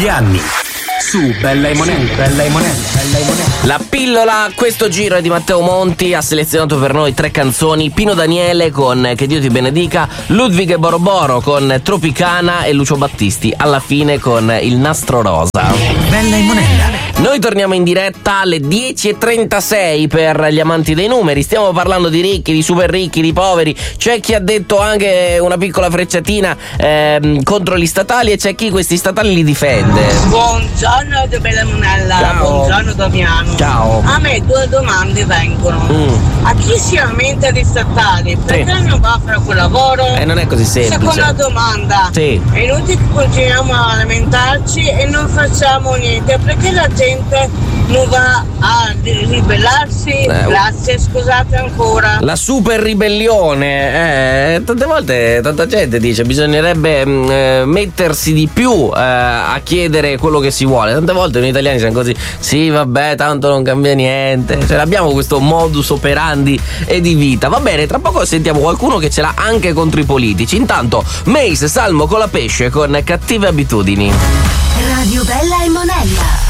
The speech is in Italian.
degli anni. Su Bella e Monelli, Bella e Monelli, Bella e Monelli. La pillola a questo giro è di Matteo Monti, ha selezionato per noi 3 canzoni: Pino Daniele con Che Dio ti benedica, Ludwig e Boroboro con Tropicana e Lucio Battisti alla fine con Il nastro rosa. Bella e Monella. Noi torniamo in diretta alle 10.36 per gli amanti dei numeri. Stiamo parlando di ricchi, di super ricchi, di poveri. C'è chi ha detto anche una piccola frecciatina contro gli statali, e c'è chi questi statali li difende. Buongiorno di Bella Monella. Ciao. Buongiorno Damiano. Ciao. A me 2 domande vengono. A chi si lamenta di statali, perché non va a fare quel lavoro? Non è così semplice. Seconda domanda. Sì. È inutile che continuiamo a lamentarci e non facciamo niente, perché la gente non va a ribellarsi? Grazie, scusate ancora. La super ribellione, tante volte tanta gente dice bisognerebbe mettersi di più a chiedere quello che si vuole. Tante volte noi italiani siamo così: sì, vabbè, tanto non cambia niente. Cioè, abbiamo questo modus operandi e di vita. Va bene, tra poco sentiamo qualcuno che ce l'ha anche contro i politici. Intanto Mace, Salmo con la pesce con Cattive abitudini. Radio Bella e Monella.